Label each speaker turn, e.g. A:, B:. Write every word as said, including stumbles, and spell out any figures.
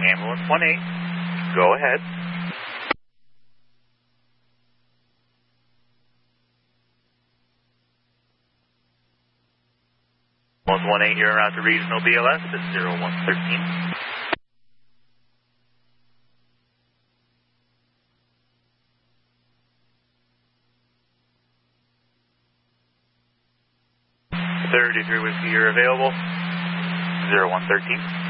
A: Ambulance one eight, go ahead. Ambulance one eight, you're en route to regional B L S at zero one thirteen. thirty-three Whiskey, you're available, zero one thirteen.